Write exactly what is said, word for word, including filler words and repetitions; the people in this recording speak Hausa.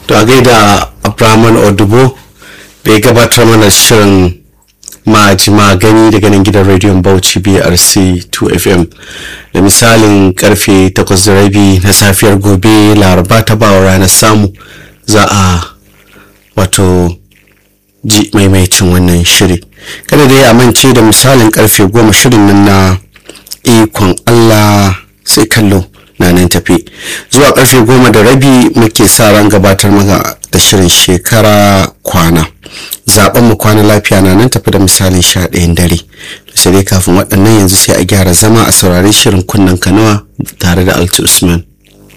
To a gaida Abraman Odubo da ya gabatar mana shirin maji magani daga nan gidan rediyon Bauchi B R C two F M da misalin karfe takwas da rabi na safiyar gobe Laraba ta bawa ranar samu za a wato ji maimaicin wannan shiri. Kada dai amince da misalin karfe goma shirin nan na ikon Allah sai kallo na nan tafi zuwa karfe goma da rabi muke sa ran gabatar maka da shirin shekara kwana. Zaben mu kwana lafiya na nan tafi da misalin sha ɗayan dare. Sai dai kafin waɗannan yanzu sai a gyara zama a saurari shirin kunnen kanawa tare da Alti Usman.